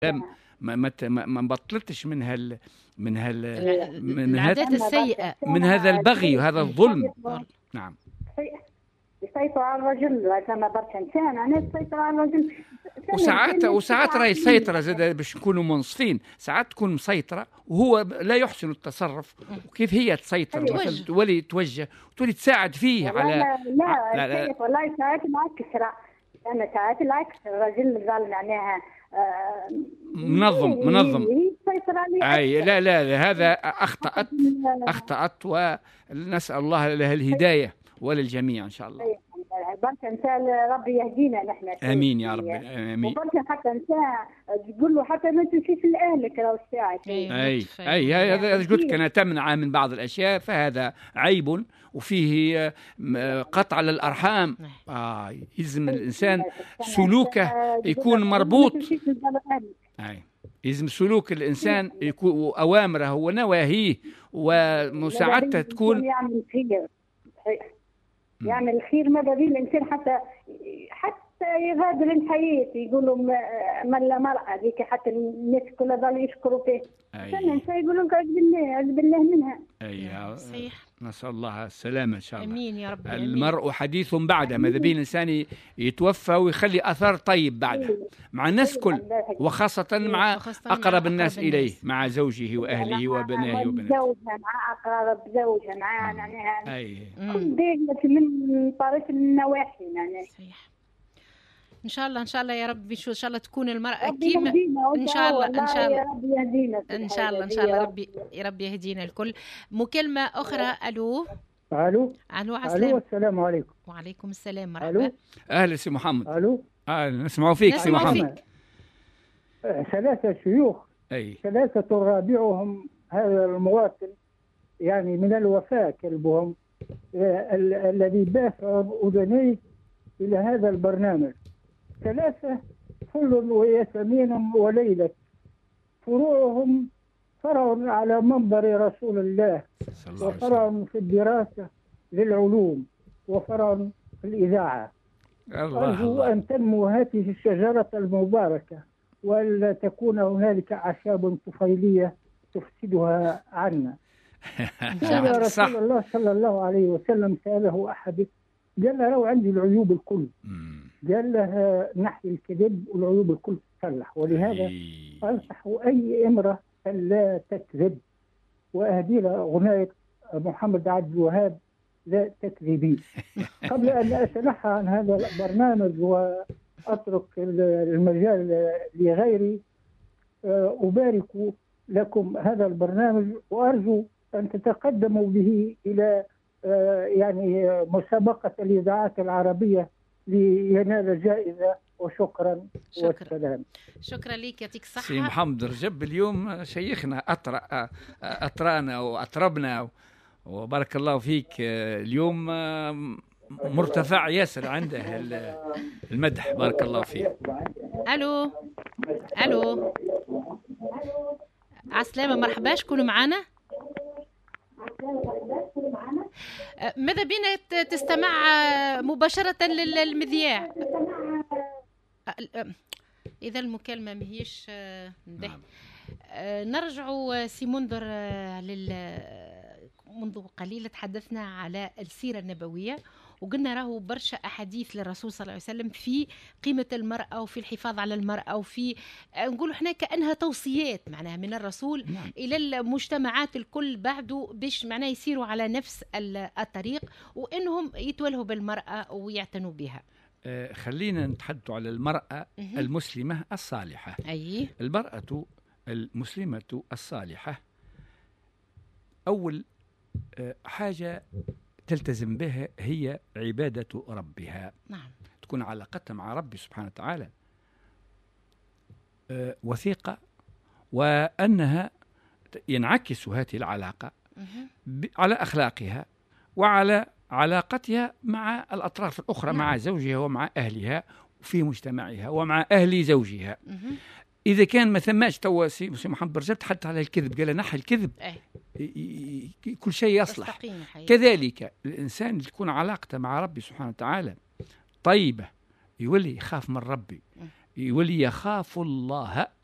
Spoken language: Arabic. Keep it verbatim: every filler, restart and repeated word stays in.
ما ما ما بطلتش من هال من هال من العادات السيئة، من هذا البغي وهذا الظلم. نعم، يسيطر على الرجل كما برك انسان انا يسيطر على الرجل. وساعات وساعات راهي السيطره زاد باش نكونوا منصفين، ساعات تكون مسيطره وهو لا يحسن التصرف، وكيف هي تسيطر مثلا تولي توجه وتولي تساعد فيه على لا لا, لا, لا والله ساعات العكس، انا ساعات العكس الرجل ظل معناها منظم منظم اي لا لا, لا هذا اخطأت اخطأت ونسأل الله لها الهدايه وللجميع ان شاء الله. برك انسان ربي يهدينا نحن. امين يا رب امين. وبرك حتى انسان تقول له حتى ما تمشيش لاهلك راهو الساعه. اي اي هذا قلت كان تمنع من بعض الاشياء فهذا عيب وفيه قطع للارحام. اه يلزم الانسان سلوكه يكون مربوط. اي يلزم سلوك الانسان يكون اوامره ونواهيه ومساعدته تكون يعمل خير يعمل الخير ماذا بيه الانسان حتى حتى يغادر الحياه. يقولوا من لا مرأة ذيك حتى الناس كلها ضل يشكروا فيه. الانسان يقولوا لك عز بالله عز بالله منها. اي صحيح. نسأل الله السلامة إن شاء الله. امين يا رب. المرء حديث بعده، ماذا بيه الانسان يتوفى ويخلي اثر طيب بعده مع الناس كل، وخاصة مع اقرب الناس اليه، مع زوجه واهله وبناه وبناته. زوجها مع اقرب زوجها مع معناها اي من طريق النواحي يعني. صحيح. ان شاء الله ان شاء الله يا رب، ان شاء الله تكون المرأة كيما ان شاء الله ان شاء الله ان شاء الله ان شاء الله ربي يا رب يهدينا الكل. مكالمة اخرى. الو الو الو عسلامة. السلام عليكم. وعليكم السلام. مرحبا. اهلا سي محمد. الو اهلا نسمعوا فيك سي محمد. ثلاثة شيوخ اي ثلاثة رابعهم هذا المواطن يعني من الوفاة كلبهم الذي باث اذنيه الى هذا البرنامج. ثلاثة فل وياسمين وليلة، فروعهم فرع على منبر رسول الله، وفرع في الدراسة للعلوم، وفرع في الإذاعة. أرجو أن تنمو هذه الشجرة المباركة ولا تكون هنالك أعشاب طفيلية تفسدها عنا. قال رسول الله صلى الله عليه وسلم سأله أحد قال له لو عندي العيوب الكل، قال له نحي الكذب والعيوب الكل تصلح، ولهذا أنصح أي امرأة أن لا تكذب، وأهدي لها أغنية محمد عبد الوهاب لا تكذبي. قبل أن أتنحى عن هذا البرنامج وأترك المجال لغيري، أبارك لكم هذا البرنامج وأرجو أن تتقدموا به إلى يعني مسابقة الإذاعات العربية لينال الجائزة. وشكرا والسلام. شكرا لك يعطيك الصحة سي محمد رجب. اليوم شيخنا أطرأ أطرانا وأطربنا وبارك الله فيك. اليوم مرتفع ياسر عنده المدح، بارك الله فيك. ألو ألو عسلامة. مرحبا، شكونوا معنا؟ ماذا بينا تستمع مباشرة للمذياع؟ إذا المكالمة مهيش نعم. نرجع سي منذر لل منذ قليل تحدثنا على السيرة النبوية وقلنا راهو برشا أحاديث للرسول صلى الله عليه وسلم في قيمة المرأة وفي الحفاظ على المرأة، وفي نقول احنا كأنها توصيات معناها من الرسول نعم. إلى المجتمعات الكل بعده باش معناها يسيروا على نفس الطريق وإنهم يتولهوا بالمرأة ويعتنوا بها. آه خلينا نتحدث على المرأة المسلمة الصالحة. أي المرأة المسلمة الصالحة أول آه حاجة تلتزم بها هي عبادة ربها. نعم. تكون علاقتها مع ربي سبحانه وتعالى آه وثيقة، وأنها ينعكس هذه العلاقة على أخلاقها وعلى علاقتها مع الأطراف الأخرى. نعم. مع زوجها ومع أهلها وفي مجتمعها ومع أهل زوجها. مه. إذا كان ما ثماش توا سي محمد برجب تحدث على الكذب، قال نحي الكذب. أه. كل شيء يصلح. كذلك الإنسان اللي تكون علاقته مع ربي سبحانه وتعالى طيبة يولي يخاف من ربي، يولي يخاف الله